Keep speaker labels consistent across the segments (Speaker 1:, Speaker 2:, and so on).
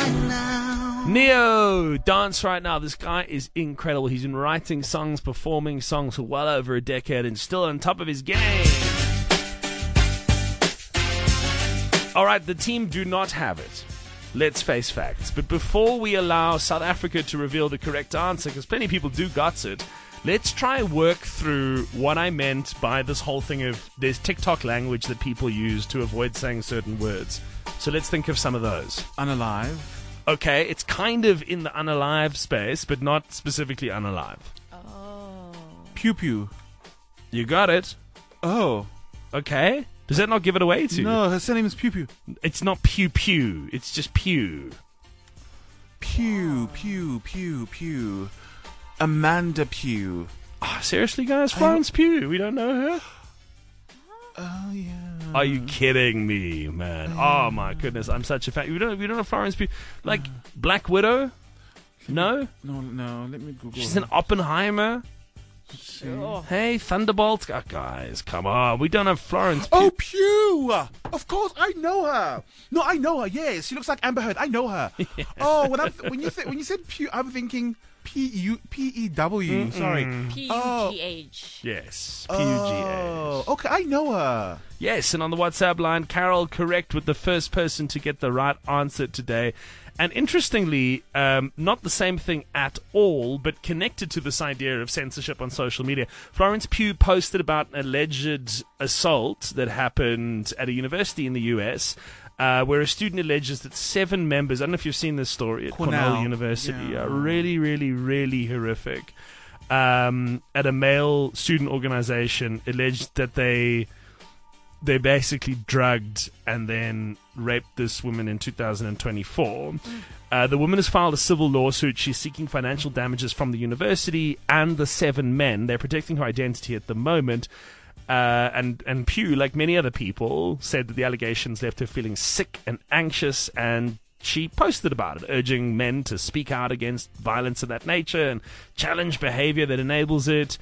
Speaker 1: Neo, Dance Right Now. This guy is incredible. He's been writing songs, performing songs for well over a decade and still on top of his game. All right, the team do not have it. Let's face facts. But before we allow South Africa to reveal the correct answer, because plenty of people do got it, let's try and work through what I meant by this whole thing of there's TikTok language that people use to avoid saying certain words. So let's think of some of those.
Speaker 2: Unalive.
Speaker 1: Okay, it's kind of in the unalive space, but not specifically unalive.
Speaker 3: Oh.
Speaker 2: Pew pew.
Speaker 1: You got it.
Speaker 2: Oh.
Speaker 1: Okay. Does that not give it away to you?
Speaker 2: No, her surname is Pew Pew.
Speaker 1: It's not Pew Pew. It's just Pew.
Speaker 2: Pew, Pew, Pew, Pew. Amanda Pew.
Speaker 1: Oh, seriously, guys? Florence Pugh. We don't know her?
Speaker 2: Oh, yeah.
Speaker 1: Are you kidding me, man? Oh, my goodness. I'm such a fan. We don't know Florence Pugh. Like, Black Widow? No?
Speaker 2: No. Let me Google.
Speaker 1: She's an Oppenheimer?
Speaker 3: Sure.
Speaker 1: Hey, Thunderbolt. Oh, guys, come on. We don't have Florence Pugh.
Speaker 2: Oh, Pew! Of course, I know her. No, I know her. Yes, she looks like Amber Heard. I know her. Yeah. Oh, when you said Pew, I'm thinking P-E-W. Sorry.
Speaker 3: P-U-G-H.
Speaker 1: Yes, P-U-G-H.
Speaker 2: Oh, okay, I know her.
Speaker 1: Yes, and on the WhatsApp line, Carol, correct with the first person to get the right answer today. And interestingly, not the same thing at all, but connected to this idea of censorship on social media. Florence Pugh posted about an alleged assault that happened at a university in the US, where a student alleges that 7 members, I don't know if you've seen this story at Cornell University, really, really, really horrific, at a male student organization, alleged that they basically drugged and then raped this woman in 2024. The woman has filed a civil lawsuit. She's seeking financial damages from the university and the 7 men. They're protecting her identity at the moment. And Pugh, like many other people, said that the allegations left her feeling sick and anxious, and she posted about it, urging men to speak out against violence of that nature and challenge behavior that enables it.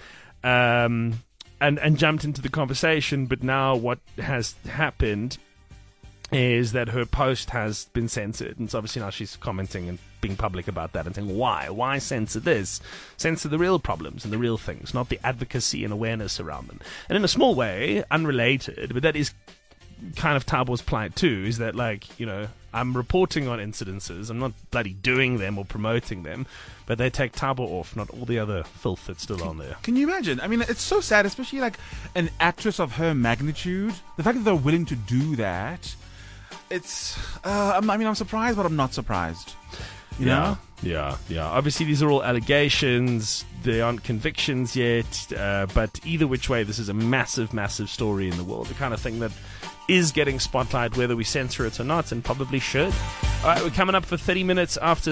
Speaker 1: And jumped into the conversation, but now what has happened is that her post has been censored, and so obviously now she's commenting and being public about that and saying, why censor this? Censor the real problems and the real things, not the advocacy and awareness around them. And in a small way, unrelated, but that is kind of Tabo's plight too, is that, like, you know, I'm reporting on incidences, I'm not bloody doing them or promoting them, but they take Tabo off, not all the other filth that's still on there.
Speaker 2: Can you imagine? I mean, it's so sad, especially like an actress of her magnitude. The fact that they're willing to do that, it's, I'm surprised, but I'm not surprised. You know?
Speaker 1: Yeah. Obviously, these are all allegations. There aren't convictions yet. But either which way, this is a massive, massive story in the world. The kind of thing that is getting spotlight, whether we censor it or not, and probably should. All right, we're coming up for 30 minutes after